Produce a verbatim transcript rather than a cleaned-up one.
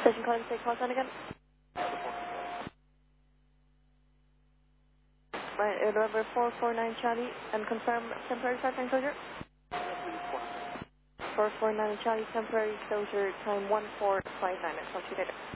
Station calling to take call sign again. Right, uh, November four four nine Charlie, and confirm temporary site time closure. four four nine Charlie, temporary closure, time one four five nine. I'll talk to you later.